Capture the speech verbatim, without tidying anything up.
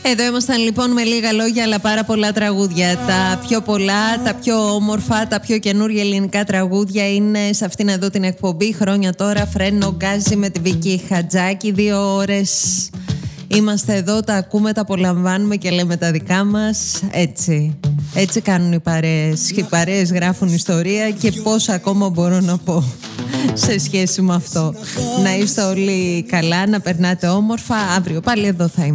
Εδώ ήμασταν λοιπόν με λίγα λόγια αλλά πάρα πολλά τραγούδια. Τα πιο πολλά, τα πιο όμορφα, τα πιο καινούργια ελληνικά τραγούδια είναι σε αυτήν εδώ την εκπομπή. Χρόνια τώρα, Φρένο Γκάζι με τη Βίκη Χατζάκη. Δύο ώρες είμαστε εδώ, τα ακούμε, τα απολαμβάνουμε και λέμε τα δικά μας. Έτσι, έτσι κάνουν οι παρέες. Και οι παρέες γράφουν ιστορία και πόσα ακόμα μπορώ να πω σε σχέση με αυτό. Να είστε όλοι καλά, να περνάτε όμορφα. Αύριο πάλι εδώ θα είμαστε.